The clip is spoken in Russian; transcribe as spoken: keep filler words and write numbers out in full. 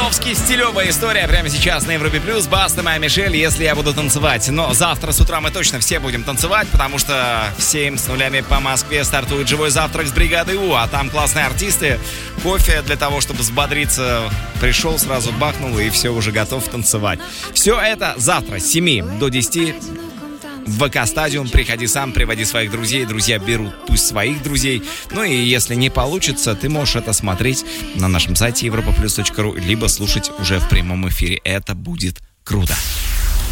чертовски стилевая история прямо сейчас на Европе Плюс. Баста, моя Мишель, если я буду танцевать. Но завтра с утра мы точно все будем танцевать, потому что в семь с нулями по Москве стартует живой завтрак с бригадой У. А там классные артисты. Кофе для того, чтобы взбодриться. Пришел, сразу бахнул и все, уже готов танцевать. Все это завтра с семи до десяти. В ВК-стадиум, приходи сам, приводи своих друзей, друзья берут пусть своих друзей. Ну и если не получится, ты можешь это смотреть на нашем сайте европа плюс точка ру, либо слушать уже в прямом эфире. Это будет круто.